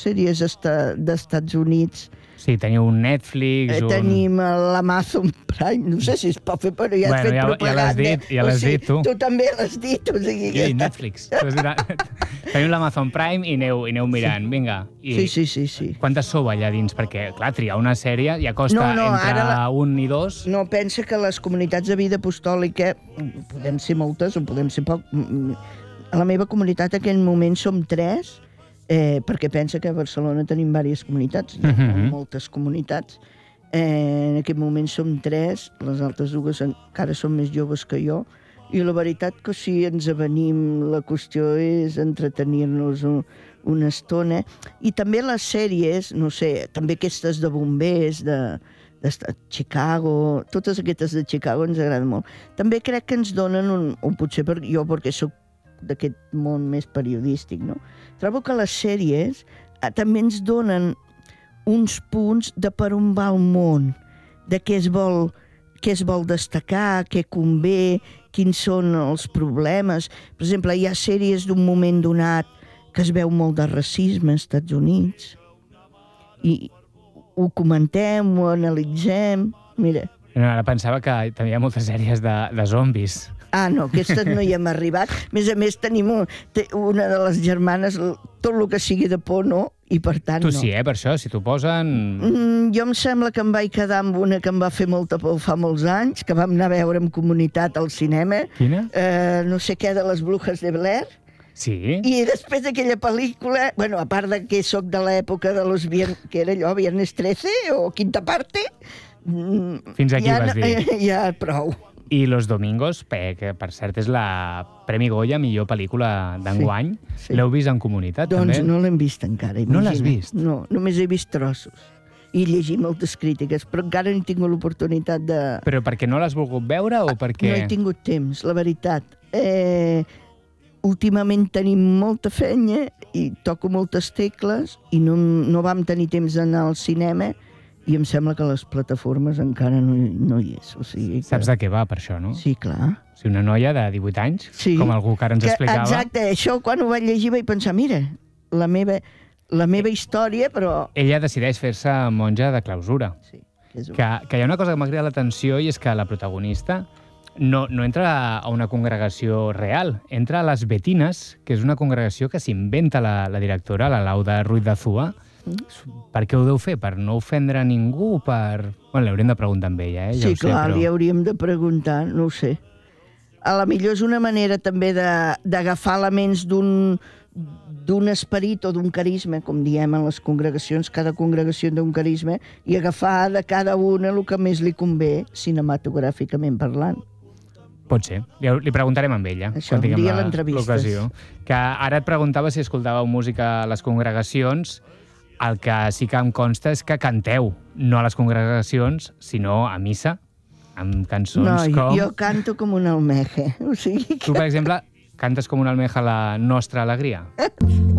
sèries d'Estats Units. Sí, teniu un Netflix... Tenim l'Amazon Prime, no sé si es pot fer, però ja has fet propaganda. Ja l'has dit, tu. Tu també l'has dit, o sigui... Jo he dit Netflix. Teniu l'Amazon Prime i aneu mirant, vinga. Sí. Quantes sou allà dins? Perquè, clar, triar una sèrie ja costa entre 1 i 2. No, pensa que les comunitats de vida apostòlica, podem ser moltes o podem ser poc... A la meva comunitat en aquell moment som 3, perquè pensa que a Barcelona tenim diverses comunitats, moltes comunitats. En aquest moment som 3, les altres 2 encara són més joves que jo, i la veritat que si ens avenim, la qüestió és entretenir-nos una estona. I també les sèries, no sé, també aquestes de bombers, de Chicago, totes aquestes de Chicago ens agraden molt. També crec que ens donen, o potser jo perquè soc d'aquest món més periodístic, no? Trobo que les sèries també ens donen uns punts de per on va el món, de què es vol destacar, què convé, quins són els problemes. Per exemple, hi ha sèries d'un moment donat que es veu molt de racisme als Estats Units i ho comentem, ho analitzem, mira. No, ara pensava que també hi ha moltes sèries de zombis. Ah, no, aquestes no hi hem arribat. A més, tenim una de les germanes, tot el que sigui de por, no, i per tant tu no. Sí, per això, si t'ho posen... Jo em sembla que em vaig quedar amb una que em va fer molta por fa molts anys, que vam anar a veure en comunitat al cinema. Quina? No sé què, de les Brujas de Blair. Sí. I després d'aquella pel·lícula, bueno, a part de que soc de l'època de los que era allò, Viernes 13 o Quinta Parte... Fins aquí vas dir. Ja prou. I Los Domingos, que per cert és la Premi Goya millor pel·lícula d'enguany, l'heu vist en comunitat, també? Doncs no l'hem vist encara, imagina't. No l'has vist? No, només he vist trossos. I llegir moltes crítiques, però encara no he tingut l'oportunitat de... Però perquè no l'has volgut veure o perquè... No he tingut temps, la veritat. Últimament tenim molta feina i toco moltes tecles i no vam tenir temps d'anar al cinema i em sembla que les plataformes encara no hi és. O sigui que... Saps de què va, per això, no? Sí, clar. O sigui, una noia de 18 anys, com algú que ara ens explicava... Exacte, això quan ho vaig llegir vaig pensar, mira, la meva història, però... Ella decideix fer-se monja de clausura. Sí. Que hi ha una cosa que m'ha cridat l'atenció i és que la protagonista no entra a una congregació real, entra a les Betines, que és una congregació que s'inventa la directora, la Lauda Ruiz de Zúa. Per què ho deu fer? Per no ofendre ningú? Bueno, li hauríem de preguntar amb ella, ja sí, ho sé, clar, però... li hauríem de preguntar, no ho sé. A la millor és una manera també d'agafar elements d'un esperit o d'un carisma, com diem en les congregacions, cada congregació d'un carisma, i agafar de cada una el que més li convé, cinematogràficament parlant. Pot ser. Li preguntarem amb ella. Això, un dia l'entrevistes. Que ara et preguntava si escoltàveu música a les congregacions. El que sí que em consta és que canteu, no a les congregacions, sinó a missa, amb cançons com... No, jo canto com un almeja. O sigui que... Tu, per exemple, cantes com una almeja la nostra alegria?